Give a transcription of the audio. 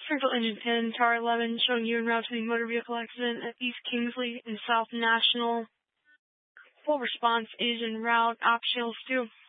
Springfield Engine 10, Tower 11, showing you en route to the motor vehicle accident at East Kingsley and South National. Full response is en route. Op channels 2.